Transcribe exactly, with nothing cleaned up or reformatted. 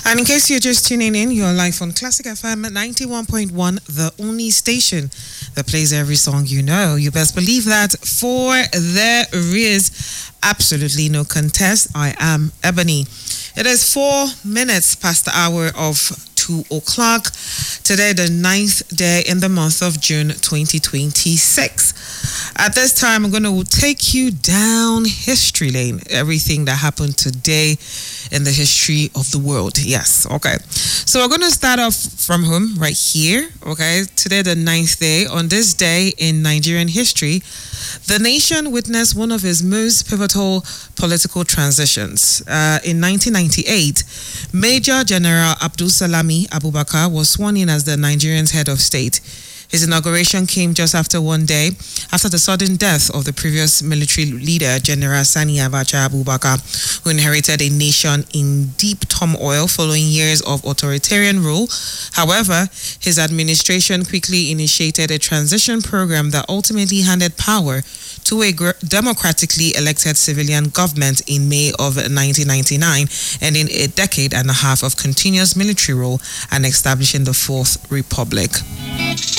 And in case you're just tuning in, you're live on Classic F M ninety-one point one, the only station that plays every song you know. You best believe that, for there is absolutely no contest. I am Ebony. It is four minutes past the hour of two o'clock. Today, the ninth day in the month of June twenty twenty-six. At this time, I'm going to take you down history lane. Everything that happened today in the history of the world. Yes, okay. So we're going to start off from home right here, okay? Today, the ninth day. On this day in Nigerian history, the nation witnessed one of its most pivotal political transitions. Uh, in nineteen ninety-eight, Major General Abdul Salami Abubakar was sworn in as the Nigerian's head of state. His inauguration came just after one day after the sudden death of the previous military leader, General Sani Abacha Abubakar, who inherited a nation in deep turmoil following years of authoritarian rule. However, his administration quickly initiated a transition program that ultimately handed power to a democratically elected civilian government in May of nineteen ninety-nine, ending a decade and a half of continuous military rule and establishing the Fourth Republic.